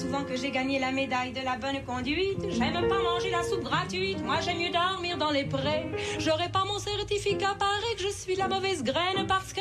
souvent que j'ai gagné la médaille de la bonne conduite. J'aime pas manger la soupe gratuite, moi j'aime mieux dormir dans les prés. J'aurais pas mon certificat, paraît que je suis la mauvaise graine parce que